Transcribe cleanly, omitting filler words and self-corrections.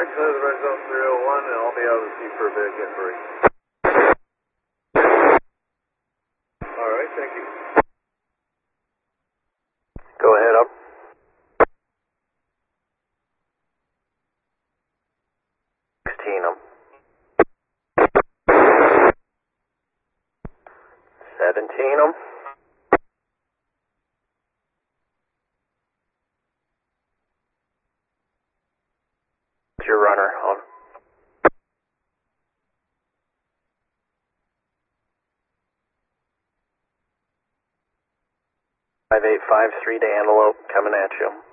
Elizabeth Zone 301, and I'll be out of the seat for a bit, get free. Alright, thank you. Go ahead, up. 16 them. 17 them. Your runner on. 5853 to Antelope, coming at you.